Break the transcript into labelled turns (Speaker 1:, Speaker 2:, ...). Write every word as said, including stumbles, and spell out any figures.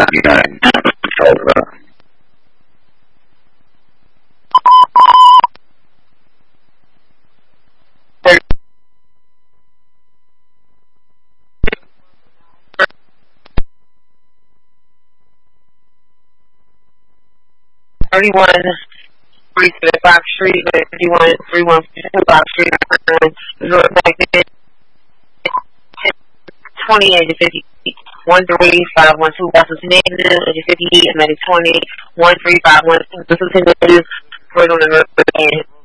Speaker 1: ninety-nine. Over.
Speaker 2: thirty-one three to Box Street, fifty-one three one Box Street, twenty-eight to fifty, one three five one two, Washington Negative, fifty-eight, twenty, one three five one two, this is negative, we're going to